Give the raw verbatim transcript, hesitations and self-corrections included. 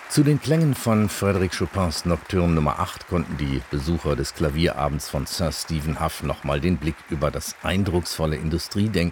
Zu den Klängen von Frédéric Chopins Nocturne Nummer acht konnten die Besucher des Klavierabends von Sir Stephen Hough nochmal den Blick über das eindrucksvolle Industriedenken